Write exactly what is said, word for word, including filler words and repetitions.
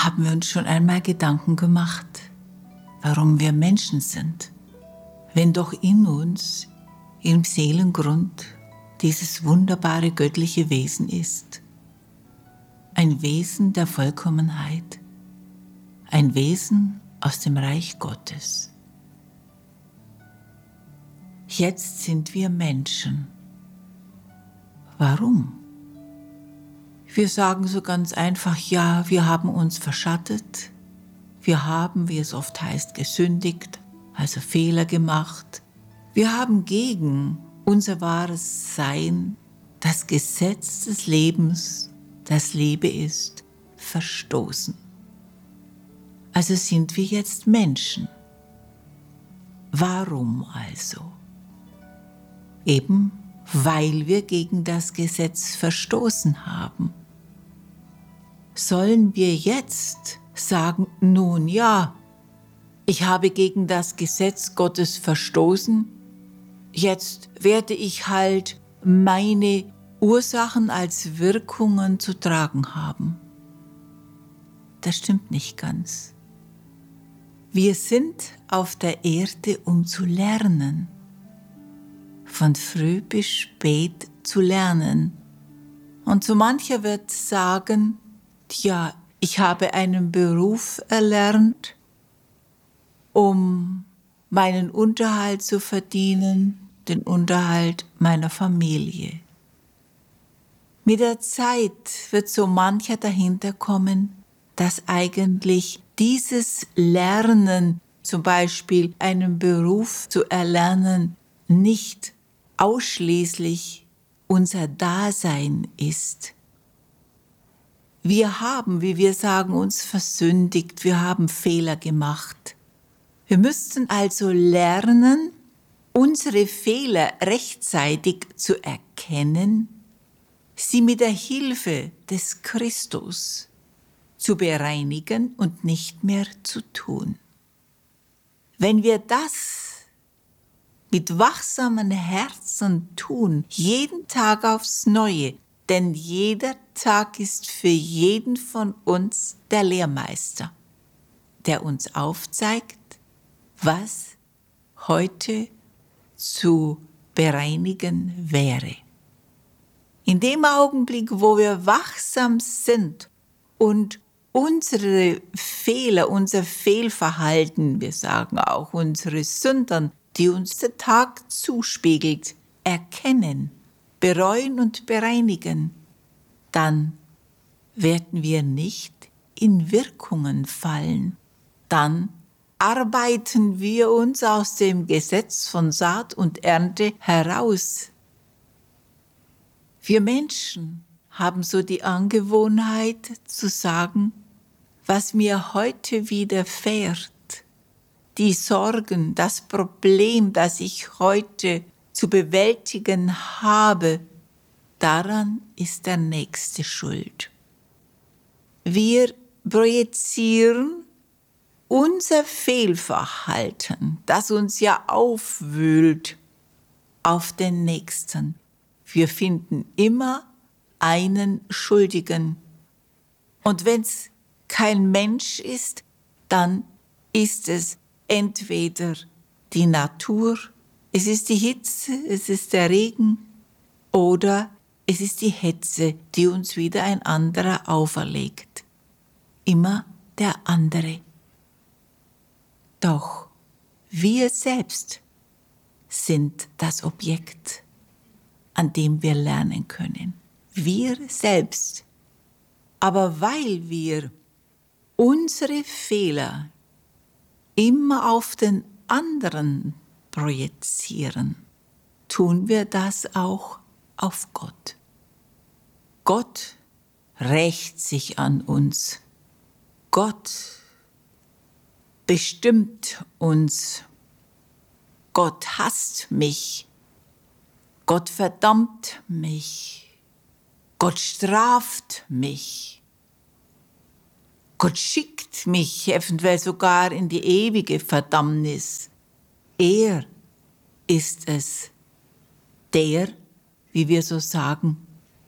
Haben wir uns schon einmal Gedanken gemacht, warum wir Menschen sind, wenn doch in uns, im Seelengrund, dieses wunderbare göttliche Wesen ist? Ein Wesen der Vollkommenheit, ein Wesen aus dem Reich Gottes. Jetzt sind wir Menschen. Warum? Wir sagen so ganz einfach, ja, wir haben uns verschattet, wir haben, wie es oft heißt, gesündigt, also Fehler gemacht. Wir haben gegen unser wahres Sein, das Gesetz des Lebens, das Liebe ist, verstoßen. Also sind wir jetzt Menschen. Warum also? Eben, weil wir gegen das Gesetz verstoßen haben. Sollen wir jetzt sagen, nun ja, ich habe gegen das Gesetz Gottes verstoßen, jetzt werde ich halt meine Ursachen als Wirkungen zu tragen haben? Das stimmt nicht ganz. Wir sind auf der Erde, um zu lernen, von früh bis spät zu lernen. Und so mancher wird sagen, ja, ich habe einen Beruf erlernt, um meinen Unterhalt zu verdienen, den Unterhalt meiner Familie. Mit der Zeit wird so mancher dahinter kommen, dass eigentlich dieses Lernen, zum Beispiel einen Beruf zu erlernen, nicht ausschließlich unser Dasein ist. Wir haben, wie wir sagen, uns versündigt, wir haben Fehler gemacht. Wir müssten also lernen, unsere Fehler rechtzeitig zu erkennen, sie mit der Hilfe des Christus zu bereinigen und nicht mehr zu tun. Wenn wir das mit wachsamen Herzen tun, jeden Tag aufs Neue, denn jeder Tag ist für jeden von uns der Lehrmeister, der uns aufzeigt, was heute zu bereinigen wäre. In dem Augenblick, wo wir wachsam sind und unsere Fehler, unser Fehlverhalten, wir sagen auch unsere Sünden, die uns der Tag zuspiegelt, erkennen, bereuen und bereinigen, dann werden wir nicht in Wirkungen fallen. Dann arbeiten wir uns aus dem Gesetz von Saat und Ernte heraus. Wir Menschen haben so die Angewohnheit zu sagen, was mir heute widerfährt, die Sorgen, das Problem, das ich heute zu bewältigen habe, daran ist der Nächste schuld. Wir projizieren unser Fehlverhalten, das uns ja aufwühlt, auf den Nächsten. Wir finden immer einen Schuldigen. Und wenn es kein Mensch ist, dann ist es entweder die Natur, es ist die Hitze, es ist der Regen oder es ist die Hetze, die uns wieder ein anderer auferlegt. Immer der andere. Doch wir selbst sind das Objekt, an dem wir lernen können. Wir selbst. Aber weil wir unsere Fehler immer auf den anderen projizieren, tun wir das auch auf Gott. Gott rächt sich an uns. Gott bestimmt uns. Gott hasst mich. Gott verdammt mich. Gott straft mich. Gott schickt mich eventuell sogar in die ewige Verdammnis. Er ist es, der, wie wir so sagen,